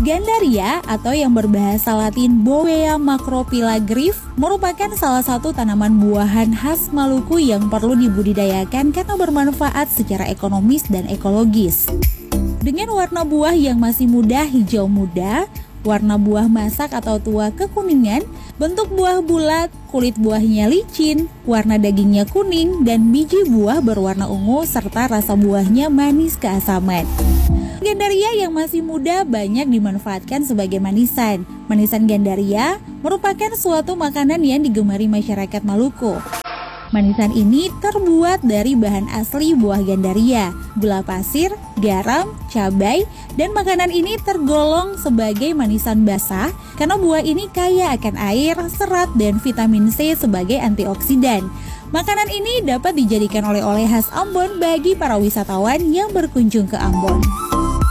Gandaria atau yang berbahasa Latin Bowea macrophylla Griff merupakan salah satu tanaman buahan khas Maluku yang perlu dibudidayakan karena bermanfaat secara ekonomis dan ekologis. Dengan warna buah yang masih muda hijau muda, warna buah masak atau tua kekuningan, bentuk buah bulat, kulit buahnya licin, warna dagingnya kuning, dan biji buah berwarna ungu serta rasa buahnya manis keasaman. Gandaria yang masih muda banyak dimanfaatkan sebagai manisan. Manisan Gandaria merupakan suatu makanan yang digemari masyarakat Maluku. Manisan ini terbuat dari bahan asli buah Gandaria, gula pasir, garam, cabai, dan makanan ini tergolong sebagai manisan basah karena buah ini kaya akan air, serat, dan vitamin C sebagai antioksidan. Makanan ini dapat dijadikan oleh-oleh khas Ambon bagi para wisatawan yang berkunjung ke Ambon.